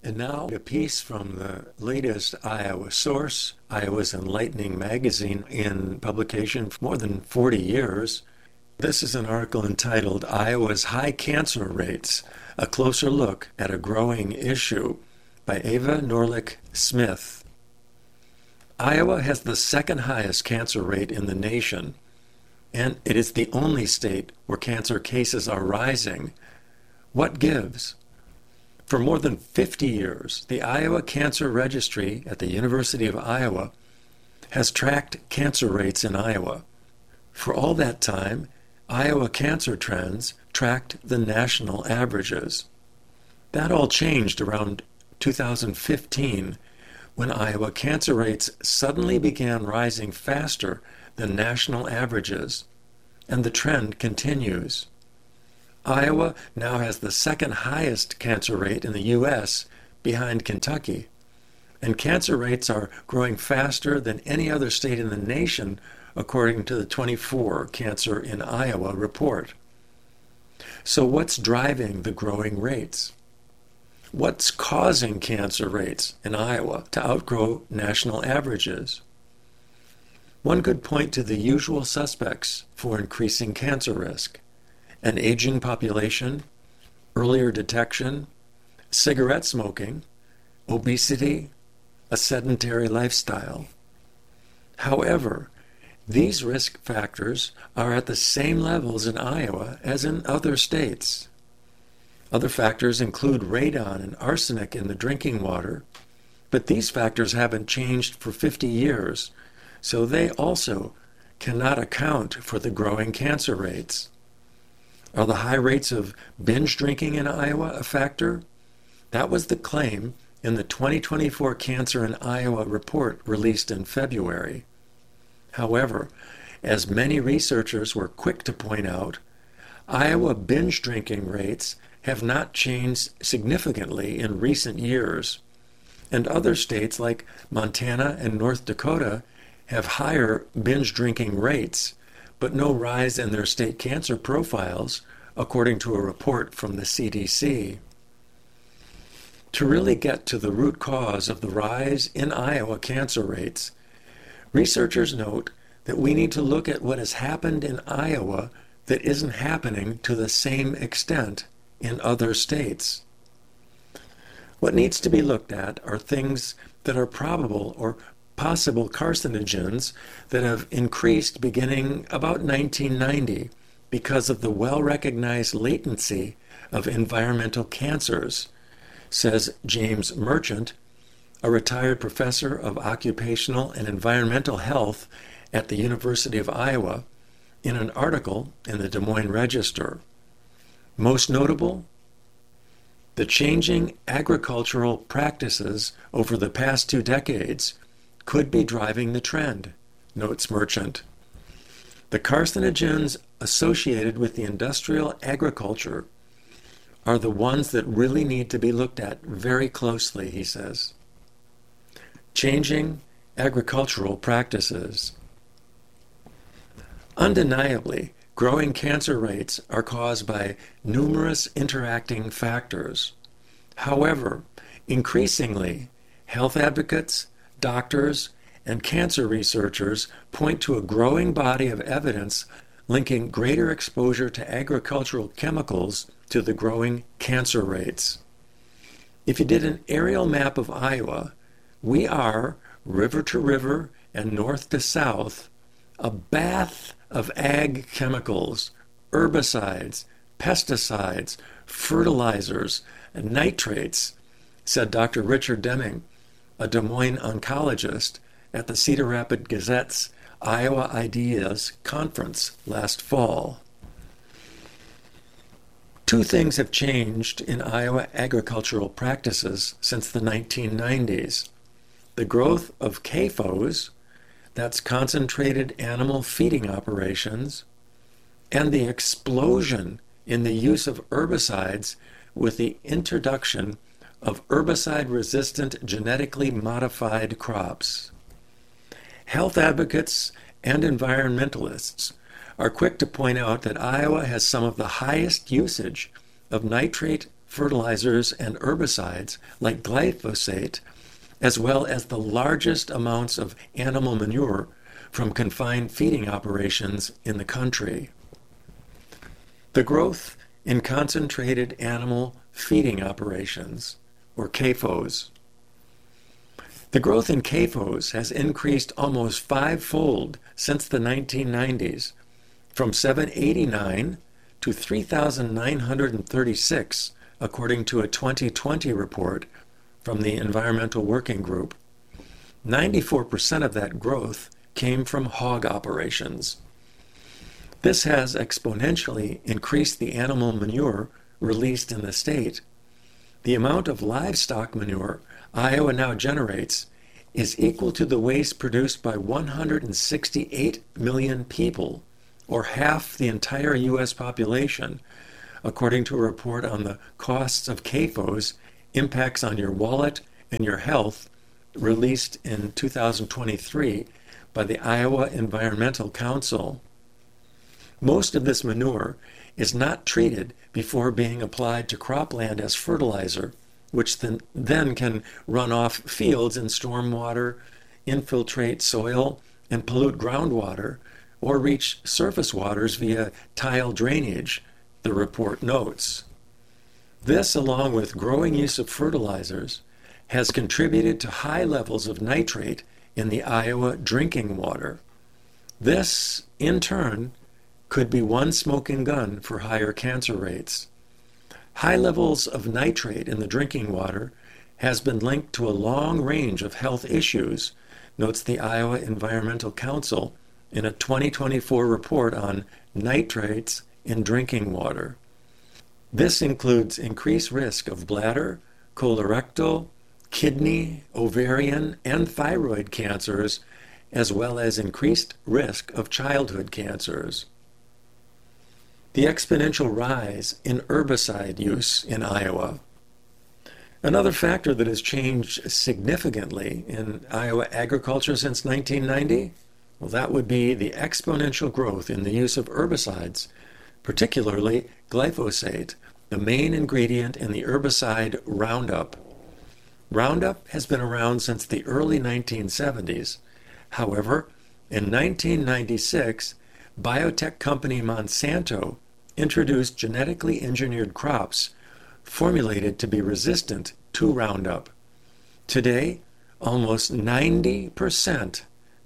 And now a piece from the latest Iowa source, Iowa's Enlightening magazine, in publication for more than 40 years. This is an article entitled Iowa's High Cancer Rates, a closer look at a growing issue, by Ava Norlick Smith. Iowa has the second highest cancer rate in the nation, and it is the only state where cancer cases are rising. What gives? For more than 50 years, the Iowa Cancer Registry at the University of Iowa has tracked cancer rates in Iowa. For all that time, Iowa Cancer Trends tracked the national averages. That all changed around 2015 when Iowa cancer rates suddenly began rising faster than national averages, and the trend continues. Iowa now has the second highest cancer rate in the U.S. behind Kentucky, and cancer rates are growing faster than any other state in the nation according to the 24 Cancer in Iowa report. So what's driving the growing rates? What's causing cancer rates in Iowa to outgrow national averages? One could point to the usual suspects for increasing cancer risk: an aging population, earlier detection, cigarette smoking, obesity, a sedentary lifestyle. However, these risk factors are at the same levels in Iowa as in other states. Other factors include radon and arsenic in the drinking water, but these factors haven't changed for 50 years, so they also cannot account for the growing cancer rates. Are the high rates of binge drinking in Iowa a factor? That was the claim in the 2024 Cancer in Iowa report released in February. However, as many researchers were quick to point out, Iowa binge drinking rates have not changed significantly in recent years, and other states like Montana and North Dakota have higher binge drinking rates, but no rise in their state cancer profiles, according to a report from the CDC. To really get to the root cause of the rise in Iowa cancer rates, researchers note that we need to look at what has happened in Iowa that isn't happening to the same extent in other states. What needs to be looked at are things that are probable or possible carcinogens that have increased beginning about 1990 because of the well-recognized latency of environmental cancers, says James Merchant, a retired professor of occupational and environmental health at the University of Iowa, in an article in the Des Moines Register. Most notable, the changing agricultural practices over the past 2 decades could be driving the trend, notes Merchant. The carcinogens associated with the industrial agriculture are the ones that really need to be looked at very closely, he says. Changing agricultural practices. Undeniably, growing cancer rates are caused by numerous interacting factors. However, increasingly, health advocates, doctors, and cancer researchers point to a growing body of evidence linking greater exposure to agricultural chemicals to the growing cancer rates. If you did an aerial map of Iowa, we are, river to river and north to south, a bath of ag chemicals, herbicides, pesticides, fertilizers, and nitrates, said Dr. Richard Deming, a Des Moines oncologist, at the Cedar Rapids Gazette's Iowa Ideas Conference last fall. 2 things have changed in Iowa agricultural practices since the 1990s. The growth of CAFOs, that's concentrated animal feeding operations, and the explosion in the use of herbicides with the introduction of herbicide-resistant genetically modified crops. Health advocates and environmentalists are quick to point out that Iowa has some of the highest usage of nitrate fertilizers and herbicides like glyphosate, as well as the largest amounts of animal manure from confined feeding operations in the country. The growth in concentrated animal feeding operations, or CAFOs. The growth in CAFOs has increased almost five-fold since the 1990s, from 789 to 3,936, according to a 2020 report from the Environmental Working Group. 94% of that growth came from hog operations. This has exponentially increased the animal manure released in the state. The amount of livestock manure Iowa now generates is equal to the waste produced by 168 million people, or half the entire U.S. population, according to a report on the costs of CAFOs, impacts on your wallet and your health, released in 2023 by the Iowa Environmental Council. Most of this manure is not treated before being applied to cropland as fertilizer, which then can run off fields in stormwater, infiltrate soil, and pollute groundwater, or reach surface waters via tile drainage, the report notes. This, along with growing use of fertilizers, has contributed to high levels of nitrate in the Iowa drinking water. This, in turn, could be one smoking gun for higher cancer rates. High levels of nitrate in the drinking water has been linked to a long range of health issues, notes the Iowa Environmental Council in a 2024 report on nitrates in drinking water. This includes increased risk of bladder, colorectal, kidney, ovarian, and thyroid cancers, as well as increased risk of childhood cancers. The exponential rise in herbicide use in Iowa. Another factor that has changed significantly in Iowa agriculture since 1990, well, that would be the exponential growth in the use of herbicides, particularly glyphosate, the main ingredient in the herbicide Roundup. Roundup has been around since the early 1970s. However, in 1996, biotech company Monsanto introduced genetically engineered crops formulated to be resistant to Roundup. Today, almost 90%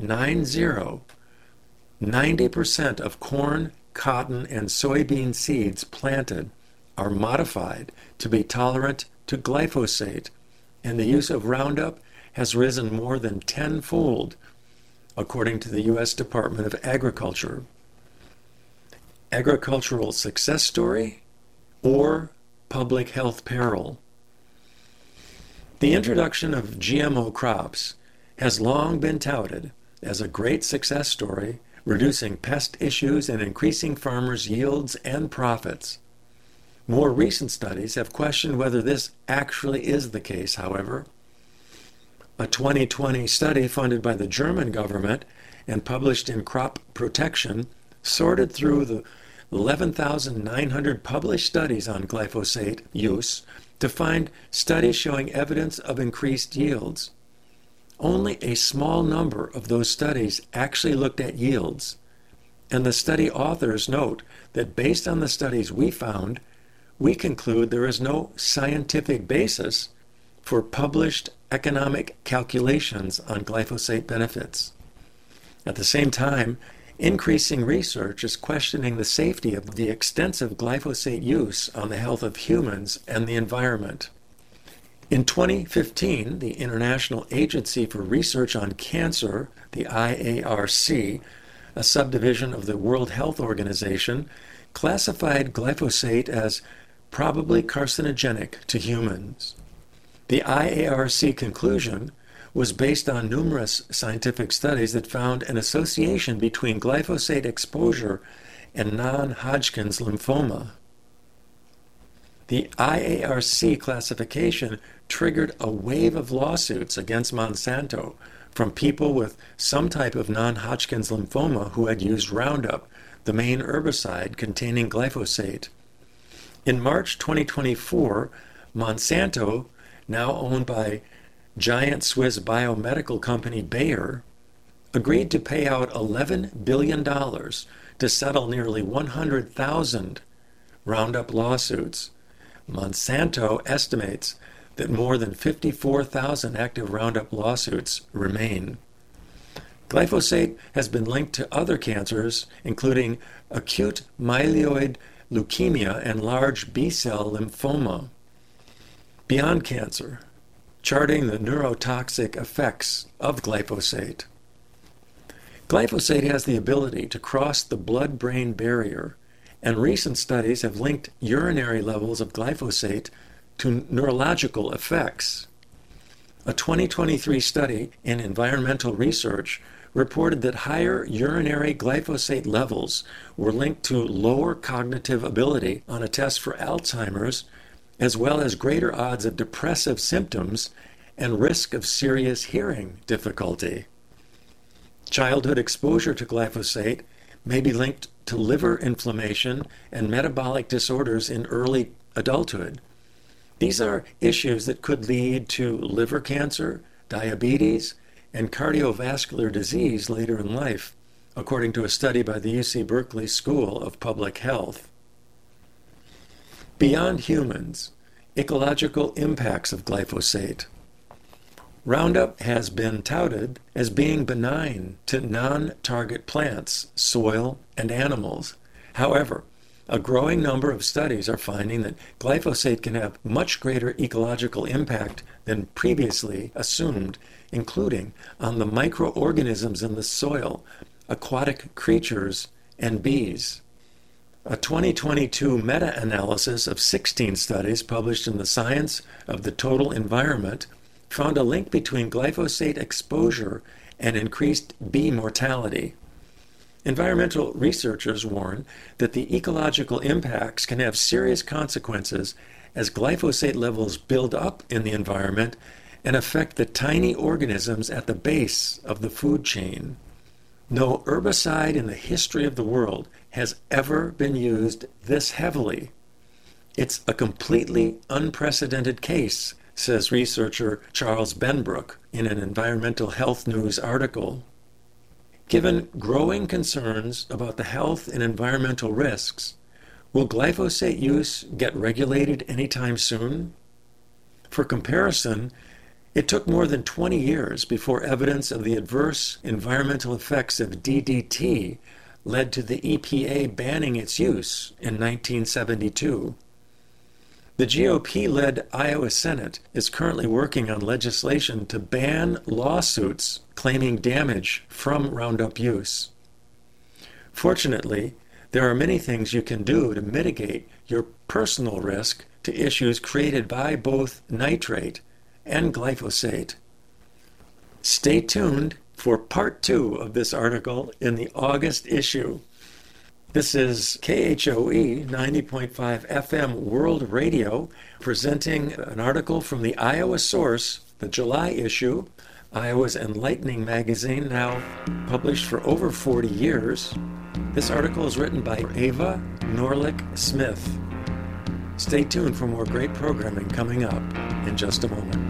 of corn, cotton, and soybean seeds planted are modified to be tolerant to glyphosate, and the use of Roundup has risen more than tenfold, according to the U.S. Department of Agriculture. Agricultural success story or public health peril? The introduction of GMO crops has long been touted as a great success story, reducing pest issues and increasing farmers' yields and profits. More recent studies have questioned whether this actually is the case, however. A 2020 study funded by the German government and published in Crop Protection sorted through the 11,900 published studies on glyphosate use to find studies showing evidence of increased yields. Only a small number of those studies actually looked at yields, and the study authors note that based on the studies we found, we conclude there is no scientific basis for published economic calculations on glyphosate benefits. At the same time, increasing research is questioning the safety of the extensive glyphosate use on the health of humans and the environment. In 2015, the International Agency for Research on Cancer, the IARC, a subdivision of the World Health Organization, classified glyphosate as probably carcinogenic to humans. The IARC conclusion was based on numerous scientific studies that found an association between glyphosate exposure and non-Hodgkin's lymphoma. The IARC classification triggered a wave of lawsuits against Monsanto from people with some type of non-Hodgkin's lymphoma who had used Roundup, the main herbicide containing glyphosate. In March 2024, Monsanto, now owned by giant Swiss biomedical company Bayer, agreed to pay out $11 billion to settle nearly 100,000 Roundup lawsuits. Monsanto estimates that more than 54,000 active Roundup lawsuits remain. Glyphosate has been linked to other cancers, including acute myeloid leukemia and large B-cell lymphoma. Beyond cancer, charting the neurotoxic effects of glyphosate. Glyphosate has the ability to cross the blood-brain barrier, and recent studies have linked urinary levels of glyphosate to neurological effects. A 2023 study in Environmental Research reported that higher urinary glyphosate levels were linked to lower cognitive ability on a test for Alzheimer's, as well as greater odds of depressive symptoms and risk of serious hearing difficulty. Childhood exposure to glyphosate may be linked to liver inflammation and metabolic disorders in early adulthood. These are issues that could lead to liver cancer, diabetes, and cardiovascular disease later in life, according to a study by the UC Berkeley School of Public Health. Beyond humans, ecological impacts of glyphosate. Roundup has been touted as being benign to non-target plants, soil, and animals. However, a growing number of studies are finding that glyphosate can have much greater ecological impact than previously assumed, including on the microorganisms in the soil, aquatic creatures, and bees. A 2022 meta-analysis of 16 studies published in the Science of the Total Environment found a link between glyphosate exposure and increased bee mortality. Environmental researchers warn that the ecological impacts can have serious consequences as glyphosate levels build up in the environment and affect the tiny organisms at the base of the food chain. No herbicide in the history of the world has ever been used this heavily. It's a completely unprecedented case, says researcher Charles Benbrook in an Environmental Health News article. Given growing concerns about the health and environmental risks, will glyphosate use get regulated anytime soon? For comparison, it took more than 20 years before evidence of the adverse environmental effects of DDT led to the EPA banning its use in 1972. The GOP-led Iowa Senate is currently working on legislation to ban lawsuits claiming damage from Roundup use. Fortunately, there are many things you can do to mitigate your personal risk to issues created by both nitrate and glyphosate. Stay tuned for part 2 of this article in the August issue. This is KHOE 90.5 FM World Radio presenting an article from the Iowa Source, the July issue, Iowa's enlightening magazine, now published for over 40 years. This article is written by Ava Norlick Smith. Stay tuned for more great programming coming up in just a moment.